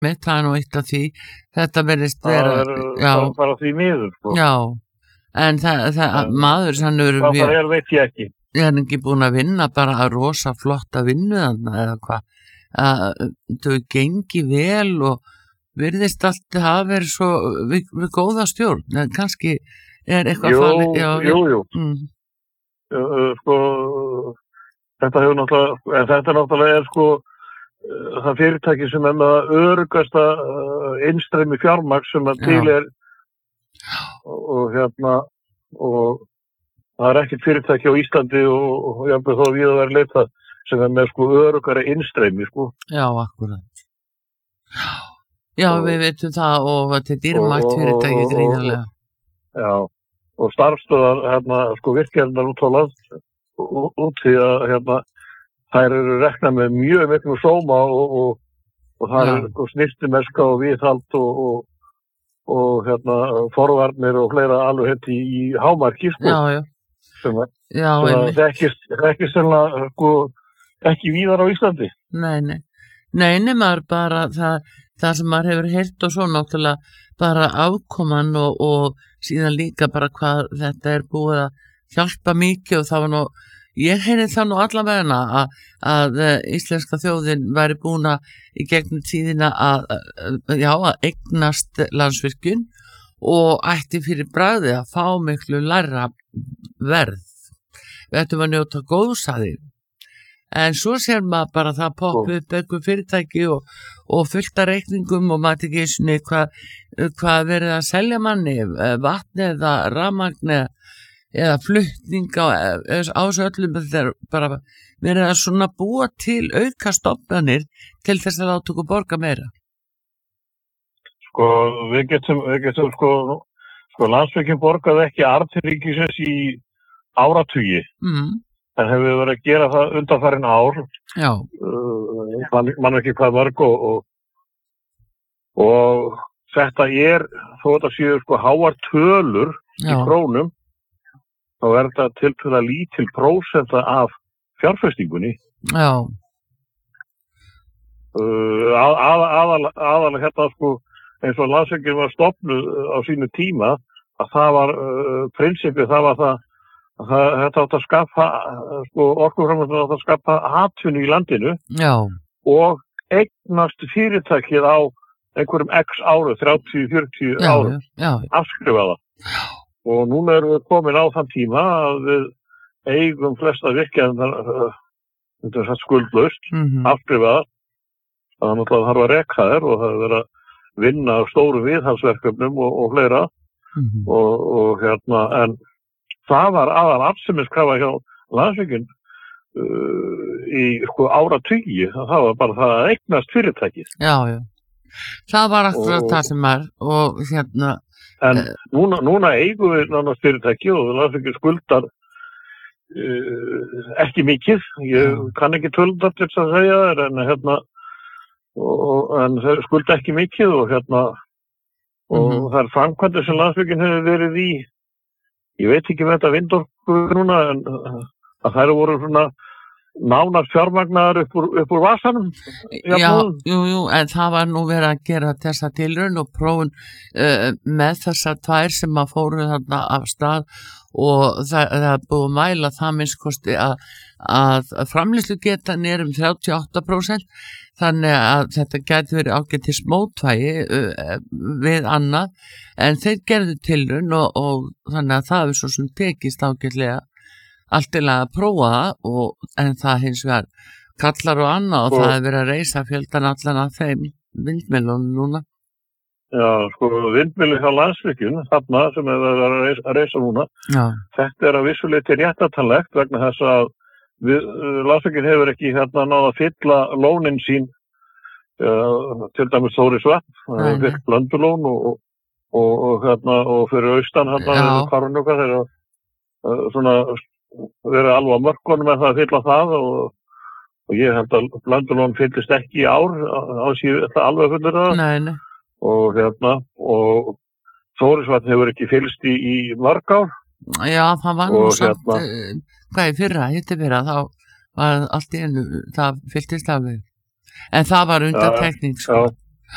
Einmitt, það nú eitt af því. Þetta verðist Það vera, bara því miður, sko. já, en maður, hann Hvað veit ég ekki. Ég er ekki búin að vinna bara rosa flotta vinnu þarna eða hvað. Þau gengi vel og virðist allt hafa verið svo við góða stjórn, en kannski eitthvað falið. Jú. Sko, þetta náttúrulega sko það fyrirtæki sem með öruggasta innstreymi fjármagn sem til og og það ekkert fyrirtæki á Íslandi og jafnvel þó við að vera leitað sem með sko öruggari innstreymi, sko. Já, akkurat. Já, við veitum það og þetta dýrmætt fyrirtæki gríðarlega. Já, og starfstöðar sko virkjarnar út á land út því að þær eru reknað með mjög miklu sóma og það snyrtimennska og viðhald og forvarnir og fleira alveg hætti í hámarki, sko. Já. Ekki sennilega sko ekki víðar á Íslandi. Nei, maður bara það sem maður hefur heyrt og svo náttúrulega bara afkoman og síðan líka bara hvað þetta búið að hjálpa mikið og það var nú, ég heyri það nú allavega að íslenska þjóðin væri búin að í gegnum tíðina að eignast Landsvirkjun og ætti fyrir bragði að fá miklu lægra verð. Við ættum að njóta góðs að því. En svo sér maður bara það poppa upp einhver fyrirtæki og fullta reikningum og maður ekki einu hvað verið að selja manni, vatni eða rafmagn eða flutning á þessu öllum, bara verið að svona búa til auka stofnanir til þess að láta okkur borga meira. Sko, við getum sko Landsvirkjun borgaði ekki arð til ríkisins í áratugi. En hefur verið að gera það undanfarin ár. Já. Man ekki hvað mörg og þetta þó þetta séu sko háar tölur í krónum, þá þetta tiltölulega lítil prósenta af fjárfestingunni. Já. Aðalega sko, eins og Landsvirkjun var stofnuð á sínu tíma, að það var prinsipið, það var það þetta átt að skapa sko, orkuframleiðsla átt að skapa atvinnu í landinu. Já. Og eignast fyrirtækið á einhverjum x áru, 30-40 árum, afskrifa það. Og núna erum við komin á þann tíma að við eigum flesta virkjanirnar þetta skuldlaust, afskrifa það. Það náttúrulega þarf að reka þær og það verið að vinna á stóru viðhaldsverkefnum og fleira. Og en það var aðal arðsemiskrafa hjá Landsvirkjun í sko áratugi. Það var bara það að eignast fyrirtækið. Já. Það var alltaf það sem og En núna eigum við nánast fyrirtæki og Landsvirkjun skuldar ekki mikið. Ég kann ekki tölda til þess að segja þér en þeir skulda ekki mikið og það framkvæmdir sem Landsvirkjun hefur verið í. Ég veit ekki með þetta vindorku núna en að þær voru svona nánast fjármagnaðar upp úr vasanum. Jú, en það var nú verið að gera þessa tilraun og prófun með þessa tvær sem að fóru þarna af stað og það búið að mæla það minnskosti að framleiðslugetan 38%, þannig að þetta gæti verið ágætis mótvægi við annað, en þeir gerðu tilraun og þannig að það er svo sem tekist ágætlega allt til að prófa það en það hins vegar kallar og annað og það er verið að reisa fjöldan allan að þeim vindmyllunum núna. Já, sko, vindmyllu hjá Landsvirkjun, þarna sem verið að reisa núna, þetta að vissuleyti réttatanlegt vegna þess að Landsvirkjun hefur ekki náð að fylla lónin sín, til dæmis Þórisvatn, Blöndulón og fyrir austan Karunjúka þegar svona verið alveg á mörkunum með það að fylla það og ég held að Blöndulón fyllist ekki í ár á síðan alveg fullur það. Nei. Og Þórisvatn hefur ekki fyllst í mörg ár. Já, það var nú samt hvað í fyrra, þá var allt í einu það fylltist af við. En það var undantekning sko.